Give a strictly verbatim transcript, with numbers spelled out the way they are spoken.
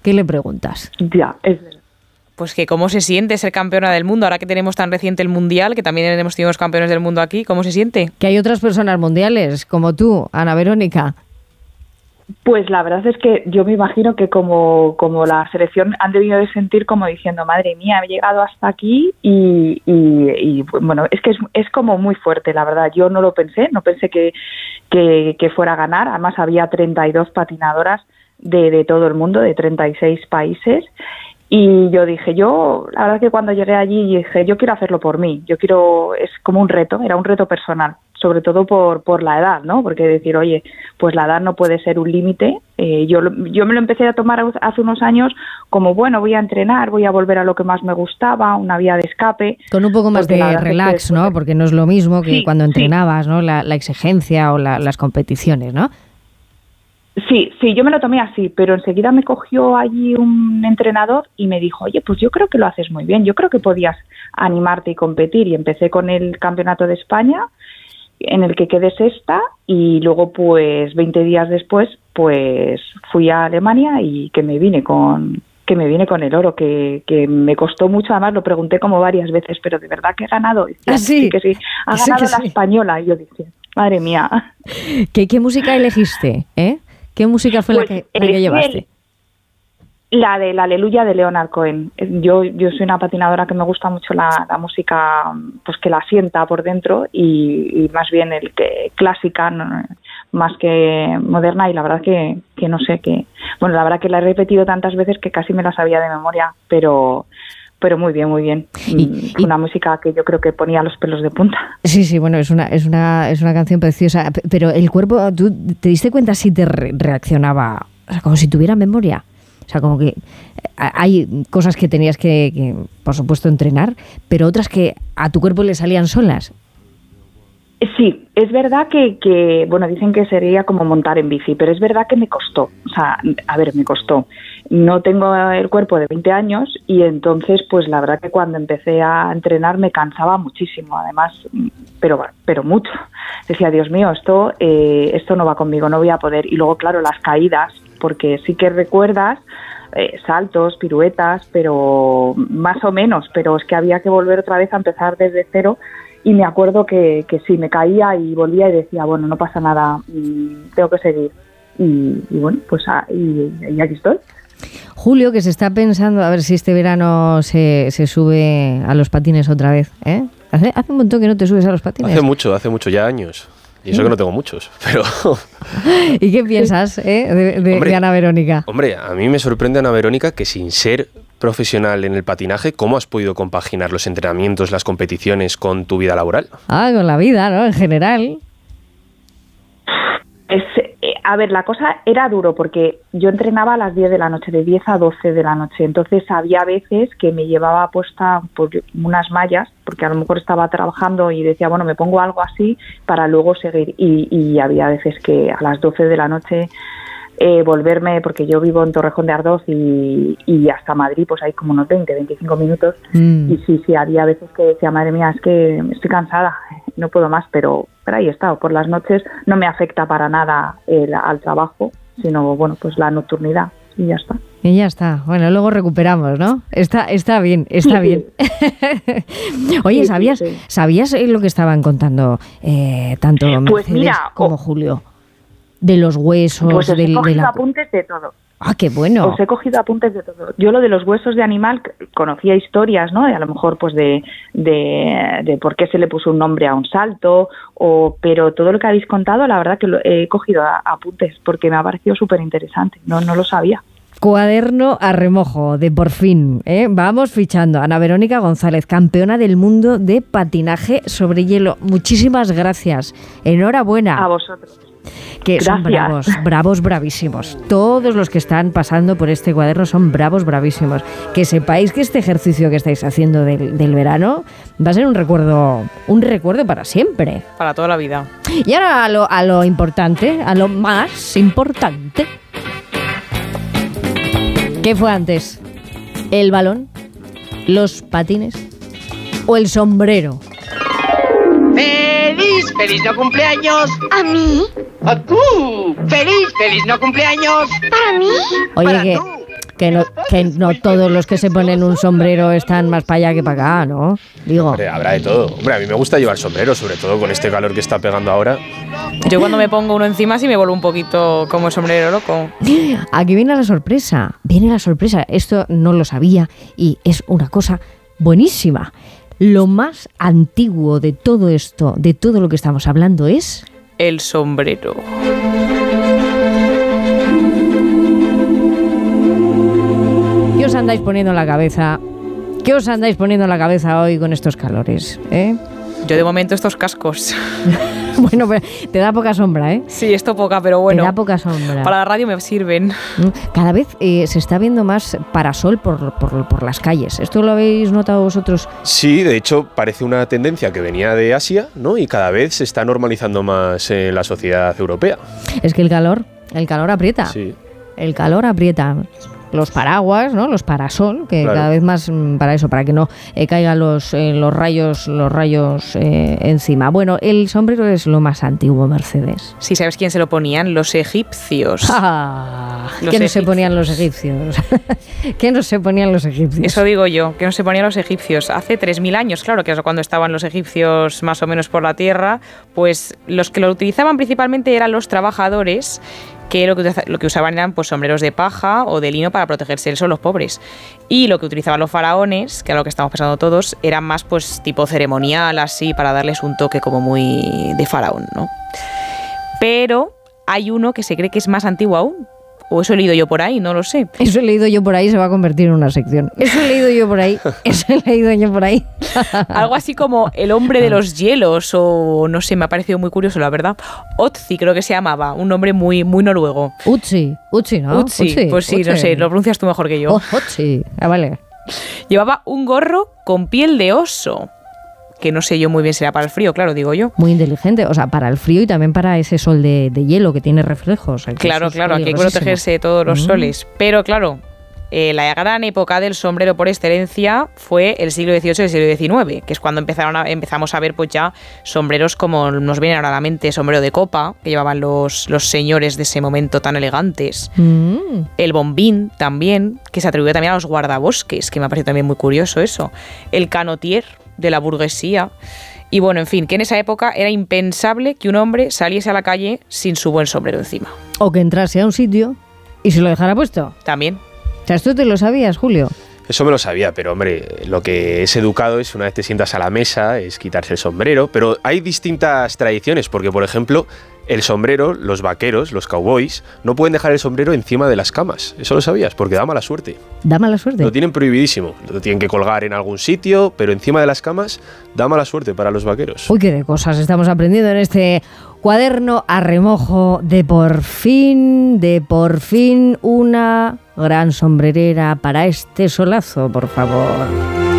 ¿qué le preguntas? Ya, es verdad. Pues que cómo se siente ser campeona del mundo, ahora que tenemos tan reciente el Mundial, que también hemos tenido los campeones del mundo aquí, ¿cómo se siente? Que hay otras personas mundiales, como tú, Ana Verónica. Pues la verdad es que yo me imagino que como, como la selección han debido de sentir como diciendo, madre mía, he llegado hasta aquí y, y, y bueno, es que es, es como muy fuerte, la verdad. Yo no lo pensé, no pensé que, que, que fuera a ganar, además había treinta y dos patinadoras de, de todo el mundo, de treinta y seis países. Y yo dije, yo, la verdad que cuando llegué allí dije, yo quiero hacerlo por mí, yo quiero, es como un reto, era un reto personal, sobre todo por, por la edad, ¿no? Porque decir, oye, pues la edad no puede ser un límite. Eh, yo, yo me lo empecé a tomar hace unos años como, bueno, voy a entrenar, voy a volver a lo que más me gustaba, una vía de escape. Con un poco más de relax, es que, ¿no? Porque no es lo mismo que sí, cuando entrenabas, sí. ¿no? La, la exigencia o la, las competiciones, ¿no? Sí, sí, yo me lo tomé así, pero enseguida me cogió allí un entrenador y me dijo, oye, pues yo creo que lo haces muy bien, yo creo que podías animarte y competir. Y empecé con el Campeonato de España, en el que quedé sexta, y luego pues veinte días después pues fui a Alemania y que me vine con que me vine con el oro, que, que me costó mucho, además lo pregunté como varias veces, pero de verdad que he ganado. Y decía, ¿Ah, sí? sí, que sí, ha sí, ganado que la sí. española. Y yo dije, madre mía. ¿Qué, qué música elegiste? ¿Eh? ¿Qué música fue pues la, que, la que llevaste? El, la del Aleluya de Leonard Cohen. Yo, yo soy una patinadora que me gusta mucho la, la música, pues que la sienta por dentro y, y más bien el que clásica, no, más que moderna, y la verdad que, que no sé, que bueno, la verdad que la he repetido tantas veces que casi me la sabía de memoria, pero... pero muy bien, muy bien. Y, y, una música que yo creo que ponía los pelos de punta. Sí, sí, bueno, es una es una es una canción preciosa, pero el cuerpo, ¿tú te diste cuenta si te re- reaccionaba, o sea, como si tuviera memoria? O sea, como que hay cosas que tenías que, que, por supuesto, entrenar, pero otras que a tu cuerpo le salían solas. Sí, es verdad que, que, bueno, dicen que sería como montar en bici, pero es verdad que me costó, o sea, a ver, me costó. No tengo el cuerpo de veinte años y entonces, pues la verdad que cuando empecé a entrenar me cansaba muchísimo, además, pero pero mucho. Decía, Dios mío, esto, eh, esto no va conmigo, no voy a poder. Y luego, claro, las caídas, porque sí que recuerdas eh, saltos, piruetas, pero más o menos, pero es que había que volver otra vez a empezar desde cero. Y me acuerdo que, que sí, me caía y volvía y decía, bueno, no pasa nada, tengo que seguir. Y, y bueno, pues ah, y, y aquí estoy. Julio, que se está pensando a ver si este verano se, se sube a los patines otra vez, ¿eh? ¿Hace, hace un montón que no te subes a los patines? Hace mucho, hace mucho, ya años. Y eso ¿Sí? que no tengo muchos, pero... ¿Y qué piensas eh, de, de, hombre, de Ana Verónica? Hombre, a mí me sorprende, Ana Verónica, que sin ser profesional en el patinaje, ¿cómo has podido compaginar los entrenamientos, las competiciones con tu vida laboral? Ah, con la vida, ¿no? En general. Es, eh, a ver, la cosa era duro porque yo entrenaba a las diez de la noche, de diez a doce de la noche, entonces había veces que me llevaba puesta pues, unas mallas, porque a lo mejor estaba trabajando y decía, bueno, me pongo algo así para luego seguir, y, y había veces que a las doce de la noche eh, volverme, porque yo vivo en Torrejón de Ardoz y, y hasta Madrid pues hay como unos veinte, veinticinco minutos, mm. y sí, sí, había veces que decía, madre mía, es que estoy cansada, no puedo más, pero... pero ahí he estado. Por las noches no me afecta para nada el, al trabajo, sino, bueno, pues la nocturnidad y ya está. Y ya está. Bueno, luego recuperamos, ¿no? Está, está bien, está sí, bien. Sí. Oye, sí, ¿sabías, sí, sí. ¿sabías lo que estaban contando eh, tanto pues Mercedes mira, como oh, Julio? De los huesos, pues del, he cogido de la... apuntes de todo. Ah, qué bueno. Os he cogido apuntes de todo. Yo lo de los huesos de animal, conocía historias, ¿no? De a lo mejor, pues, de, de, de por qué se le puso un nombre a un salto, o pero todo lo que habéis contado, la verdad que lo he cogido a, a apuntes, porque me ha parecido súper interesante. No, no lo sabía. Cuaderno a remojo de por fin, ¿eh? Vamos fichando. Ana Verónica González, campeona del mundo de patinaje sobre hielo. Muchísimas gracias. Enhorabuena. A vosotros. Que Gracias. Son bravos, bravos, bravísimos. Todos los que están pasando por este cuaderno son bravos, bravísimos. Que sepáis que este ejercicio que estáis haciendo del, del verano va a ser un recuerdo, un recuerdo para siempre. Para toda la vida. Y ahora a lo, a lo importante, a lo más importante. ¿Qué fue antes? ¿El balón? ¿Los patines? ¿O el sombrero? ¡Feliz, feliz no cumpleaños! ¿A mí? ¡A tú! ¡Feliz, feliz no cumpleaños! ¿Para mí? Oye, Para que, tú. que no, que no todos los que se ponen un sombrero están más para allá que para acá, ¿no? Digo. Hombre, habrá de todo. Hombre, a mí me gusta llevar sombrero, sobre todo con este calor que está pegando ahora. Yo cuando me pongo uno encima sí me vuelvo un poquito como sombrero loco. Aquí viene la sorpresa, viene la sorpresa. Esto no lo sabía y es una cosa buenísima. Lo más antiguo de todo esto, de todo lo que estamos hablando es... El sombrero. ¿Qué os andáis poniendo en la cabeza? ¿Qué os andáis poniendo en la cabeza hoy con estos calores? ¿Eh? Yo de momento estos cascos. Bueno, pero te da poca sombra, ¿eh? Sí, esto poca, pero bueno. Te da poca sombra. Para la radio me sirven. Cada vez eh, se está viendo más parasol por, por, por las calles. ¿Esto lo habéis notado vosotros? Sí, de hecho parece una tendencia que venía de Asia, ¿no? Y cada vez se está normalizando más en la sociedad europea. Es que el calor, el calor aprieta. Sí. El calor aprieta. Los paraguas, ¿no? Los parasol, que claro. cada vez más para eso, para que no eh, caigan los, eh, los rayos, los rayos eh, encima. Bueno, el sombrero es lo más antiguo, Mercedes. Sí, ¿sabes quién se lo ponían? Los egipcios. Ah, los ¿qué no egipcios. se ponían los egipcios? ¿Qué no se ponían los egipcios? Eso digo yo, que no se ponían los egipcios. Hace tres mil años, claro, que es cuando estaban los egipcios más o menos por la tierra, pues los que lo utilizaban principalmente eran los trabajadores, que lo que, lo que usaban eran pues sombreros de paja o de lino para protegerse del sol, los pobres. Y lo que utilizaban los faraones, que es lo que estamos pensando todos, eran más pues tipo ceremonial, así, para darles un toque como muy de faraón, ¿no? Pero hay uno que se cree que es más antiguo aún. O eso he leído yo por ahí, no lo sé. Eso he leído yo por ahí, se va a convertir en una sección. Eso he leído yo por ahí, eso he leído yo por ahí. Algo así como el hombre de los hielos, o no sé, me ha parecido muy curioso, la verdad. Otzi creo que se llamaba, un nombre muy, muy noruego. Utsi, Utsi, ¿no? Utsi, Utsi, pues sí, Utsi. no sé, lo pronuncias tú mejor que yo. Oh, Utsi, ah, vale. Llevaba un gorro con piel de oso, que no sé yo muy bien si era para el frío, claro, digo yo. Muy inteligente, o sea, para el frío y también para ese sol de, de hielo que tiene reflejos. Que Claro, claro, aquí hay que peligrosísimo. protegerse de todos los Mm. soles. Pero claro, eh, la gran época del sombrero por excelencia fue el siglo dieciocho y el siglo diecinueve, que es cuando empezaron a, empezamos a ver pues ya sombreros como nos vienen ahora a la mente, sombrero de copa, que llevaban los, los señores de ese momento tan elegantes. Mm. El bombín también, que se atribuye también a los guardabosques, que me ha parecido también muy curioso eso. El canotier, de la burguesía. Y bueno, en fin, que en esa época era impensable que un hombre saliese a la calle sin su buen sombrero encima. O que entrase a un sitio y se lo dejara puesto. También. O sea, ¿esto te lo sabías, Julio? Eso me lo sabía, pero hombre, lo que es educado es una vez te sientas a la mesa, es quitarse el sombrero, pero hay distintas tradiciones, porque por ejemplo, el sombrero, los vaqueros, los cowboys, no pueden dejar el sombrero encima de las camas. Eso lo sabías, porque da mala suerte. Da mala suerte. Lo tienen prohibidísimo. Lo tienen que colgar en algún sitio, pero encima de las camas da mala suerte para los vaqueros. Uy, qué de cosas estamos aprendiendo en este cuaderno a remojo de por fin, de por fin una gran sombrerera para este solazo, por favor.